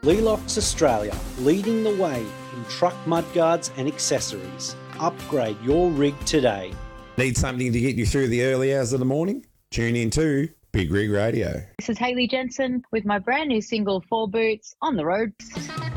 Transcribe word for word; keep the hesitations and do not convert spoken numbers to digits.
Lelox Australia, leading the way in truck mudguards and accessories. Upgrade your rig today. Need something to get you through the early hours of the morning? Tune in to Big Rig Radio. This is Hayley Jensen with my brand new single, Four Boots, on the road.